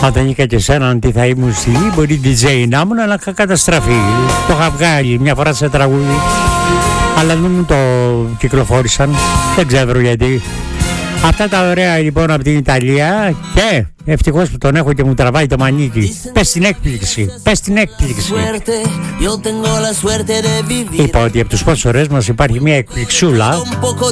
Όταν είχα και σέναν τι θα ήμουν στη γη, μπορεί DJ να ήμουν, αλλά είχα καταστραφεί. Το είχα βγάλει μια φορά σε τραγούδι, αλλά δεν μου το κυκλοφόρησαν, δεν ξέρω γιατί. Αυτά τα ωραία λοιπόν από την Ιταλία και ευτυχώς που τον έχω και μου τραβάει το μανίκι. Πες την έκπληξη, πες την έκπληξη. Είπα ότι από τους σπόνσορες μας υπάρχει μια εκπληξούλα